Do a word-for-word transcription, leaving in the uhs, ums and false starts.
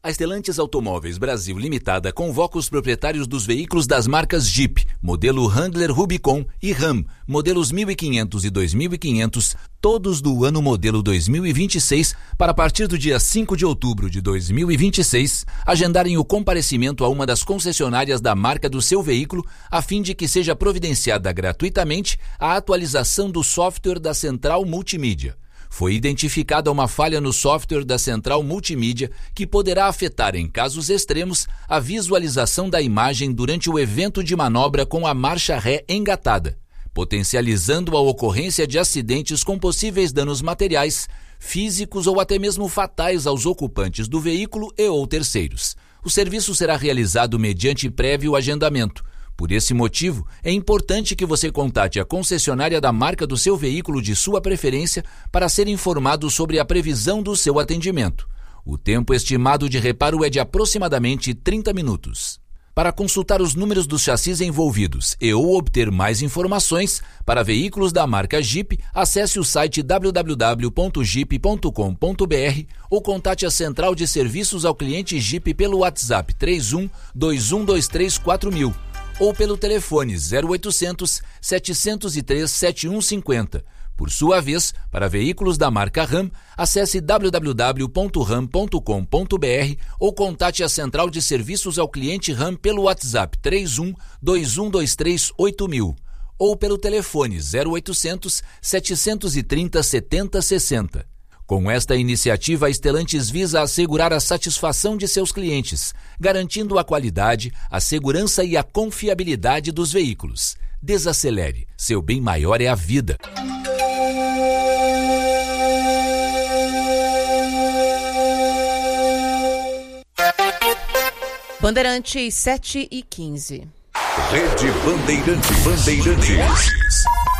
A Stellantis Automóveis Brasil Limitada convoca os proprietários dos veículos das marcas Jeep, modelo Wrangler Rubicon e Ram, modelos mil e quinhentos e dois mil e quinhentos, todos do ano modelo dois mil e vinte e seis, para a partir do dia cinco de outubro de dois mil e vinte e seis, agendarem o comparecimento a uma das concessionárias da marca do seu veículo, a fim de que seja providenciada gratuitamente a atualização do software da Central Multimídia. Foi identificada uma falha no software da Central Multimídia que poderá afetar, em casos extremos, a visualização da imagem durante o evento de manobra com a marcha ré engatada, potencializando a ocorrência de acidentes com possíveis danos materiais, físicos ou até mesmo fatais aos ocupantes do veículo e ou terceiros. O serviço será realizado mediante prévio agendamento. Por esse motivo, é importante que você contate a concessionária da marca do seu veículo de sua preferência para ser informado sobre a previsão do seu atendimento. O tempo estimado de reparo é de aproximadamente trinta minutos. Para consultar os números dos chassis envolvidos e ou obter mais informações para veículos da marca Jeep, acesse o site w w w ponto jeep ponto com ponto b r ou contate a Central de Serviços ao Cliente Jeep pelo WhatsApp três um dois um dois três quatro mil. Ou pelo telefone zero oitocentos, setecentos e três, setenta e um cinquenta. Por sua vez, para veículos da marca Ram, acesse w w w ponto ram ponto com ponto b r ou contate a Central de Serviços ao Cliente Ram pelo WhatsApp três um dois um dois três oito mil. Ou pelo telefone zero oitocentos, setecentos e trinta, setenta, sessenta. Com esta iniciativa, a Stellantis visa assegurar a satisfação de seus clientes, garantindo a qualidade, a segurança e a confiabilidade dos veículos. Desacelere, seu bem maior é a vida. Bandeirantes sete e quinze. Rede Bandeirantes. Bandeirantes.